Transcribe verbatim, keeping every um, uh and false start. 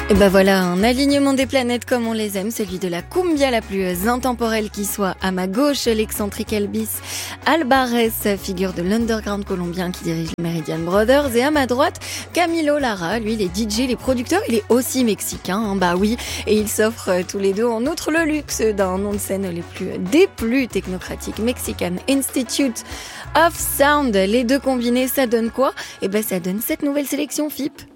Et ben voilà, un alignement des planètes comme on les aime, celui de la cumbia la plus intemporelle qui soit. À ma gauche, l'excentrique Elvis Alvarez, figure de l'underground colombien qui dirige les Meridian Brothers. Et à ma droite, Camilo Lara, lui, les D J, les producteurs, il est aussi mexicain, hein, bah oui. Et ils s'offrent tous les deux, en outre le luxe d'un nom de scène les plus, des plus technocratiques, Mexican Institute of Sound. Les deux combinés, ça donne quoi? Et ben ça donne cette nouvelle sélection F I P.